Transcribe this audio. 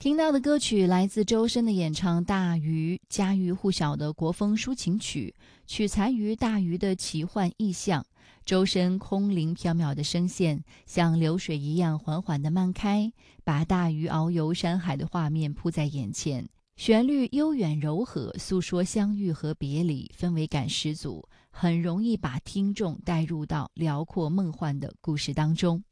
听到的歌曲来自周深的演唱《大鱼》，家喻户晓的国风抒情曲，取材于大鱼的奇幻意象。周深空灵缥缈的声线像流水一样缓缓地漫开，把大鱼遨游山海的画面铺在眼前。旋律悠远柔和，诉说相遇和别离，氛围感十足，很容易把听众带入到辽阔梦幻的故事当中。